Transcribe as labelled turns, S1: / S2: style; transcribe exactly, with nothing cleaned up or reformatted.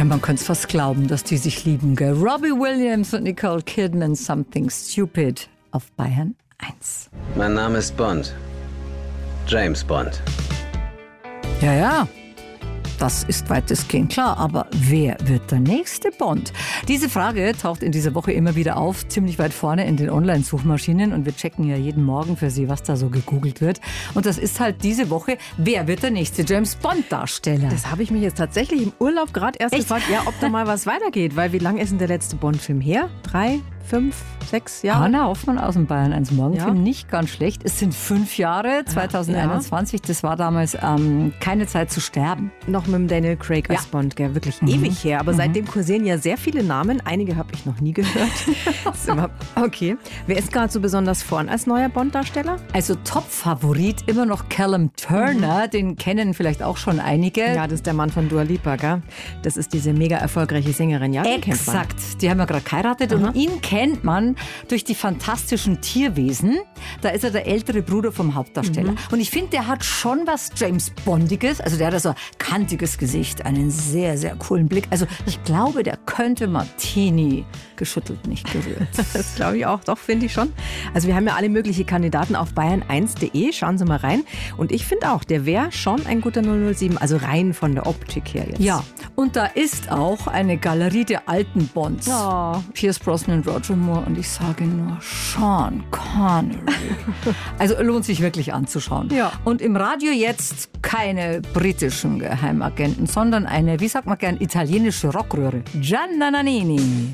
S1: Ja, man könnte es fast glauben, dass die sich lieben, gell? Robbie Williams und Nicole Kidman, Something Stupid auf Bayern eins.
S2: Mein Name ist Bond. James Bond.
S1: Ja, ja. Das ist weitestgehend klar, aber wer wird der nächste Bond? Diese Frage taucht in dieser Woche immer wieder auf, ziemlich weit vorne in den Online-Suchmaschinen und wir checken ja jeden Morgen für Sie, was da so gegoogelt wird. Und das ist halt diese Woche, wer wird der nächste James-Bond-Darsteller?
S3: Das habe ich mich jetzt tatsächlich im Urlaub gerade erst
S1: Echt?
S3: gefragt, ja, ob da mal was weitergeht, weil wie lang ist denn der letzte Bond-Film her? Drei, fünf, sechs Jahre?
S1: Hanna Hoffmann aus dem Bayern eins Morgenfilm,
S3: Ja.
S1: nicht ganz schlecht. Es sind fünf Jahre, zwanzig einundzwanzig, das war damals ähm, keine Zeit zu sterben.
S3: Noch mit dem Daniel Craig als
S1: Ja.
S3: Bond, gell? Wirklich ewig her. Aber seitdem kursieren ja sehr viele Namen. Einige habe ich noch nie gehört. Das ist immer, okay. Wer ist gerade so besonders vorn als neuer Bond-Darsteller?
S1: Also Top-Favorit immer noch Callum Turner, den kennen vielleicht auch schon einige.
S3: Ja, das ist der Mann von Dua Lipa, gell? Das ist diese mega erfolgreiche Sängerin. Ja, den kennt man.
S1: Exakt, die haben ja gerade geheiratet und ihn kennt man durch die fantastischen Tierwesen. Da ist er der ältere Bruder vom Hauptdarsteller. Und ich finde, der hat schon was James Bondiges. Also der hat so ein kantiges Gesicht, einen sehr, sehr coolen Blick. Also ich glaube, der könnte Martini geschüttelt, nicht gerührt.
S3: Das glaube ich auch, doch, finde ich schon. Also wir haben ja alle möglichen Kandidaten auf bayern eins punkt de. Schauen Sie mal rein. Und ich finde auch, der wäre schon ein guter null null sieben, also rein von der Optik her jetzt.
S1: Ja, und da ist auch eine Galerie der alten Bonds.
S3: Oh.
S1: Pierce Brosnan und Roger Moore und ich sage nur Sean Connery. Also lohnt sich wirklich anzuschauen.
S3: Ja.
S1: Und im Radio jetzt keine britischen Geheimagenten, sondern eine, wie sagt man gern, italienische Rockröhre. Gianna Nannini.